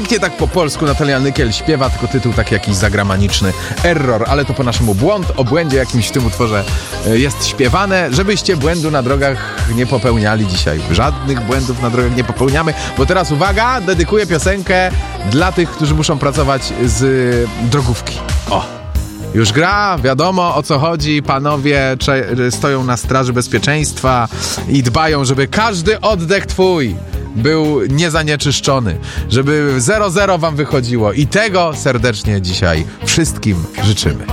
Nikt tak po polsku Natalia Nykiel śpiewa, tylko tytuł taki jakiś zagramaniczny. Error, ale to po naszemu o błędzie jakimś w tym utworze jest śpiewane, żebyście błędu na drogach nie popełniali dzisiaj. Żadnych błędów na drogach nie popełniamy, bo teraz uwaga, dedykuję piosenkę dla tych, którzy muszą pracować z drogówki. Już gra, wiadomo o co chodzi, panowie stoją na straży bezpieczeństwa i dbają, żeby każdy oddech twój był niezanieczyszczony, żeby 0-0 wam wychodziło i tego serdecznie dzisiaj wszystkim życzymy.